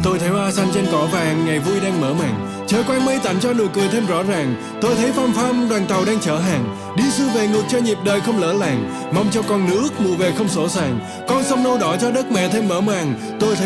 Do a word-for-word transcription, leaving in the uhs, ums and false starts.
Tôi thấy hoa xanh trên cỏ vàng, ngày vui đang mở màn. Trời quang mây tạnh cho nụ cười thêm rõ ràng. Tôi thấy phăm phăm đoàn tàu đang chở hàng, đi xuôi về ngược cho nhịp đời không lỡ làng. Mong cho con nước mùa về không sổ sàng, con sông nâu đỏ cho đất mẹ thêm mở màng. Tôi thấy